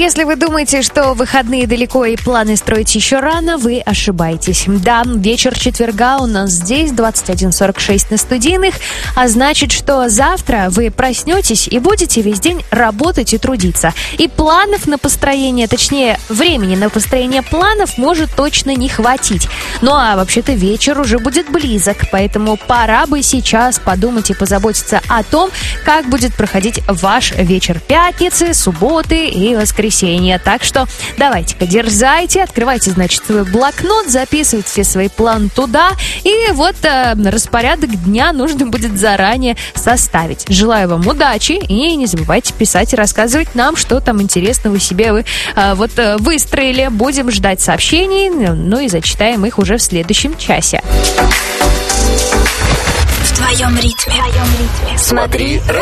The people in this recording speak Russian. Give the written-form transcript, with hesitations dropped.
Если вы думаете, что выходные далеко и планы строить еще рано, вы ошибаетесь. Да, вечер четверга у нас здесь, 21:46 на Студийных, а значит, что завтра вы проснетесь и будете весь день работать и трудиться. И планов на построение, точнее, времени на построение планов может точно не хватить. Ну а вообще-то вечер уже будет близок, поэтому пора бы сейчас подумать и позаботиться о том, как будет проходить ваш вечер пятницы, субботы и воскресенья. Так что давайте-ка дерзайте, открывайте, значит, свой блокнот, записывайте все свои планы туда, и вот распорядок дня нужно будет заранее составить. Желаю вам удачи, и не забывайте писать и рассказывать нам, что там интересного себе вы выстроили. Будем ждать сообщений, ну и зачитаем их уже в следующем часе. В твоем ритме. Смотри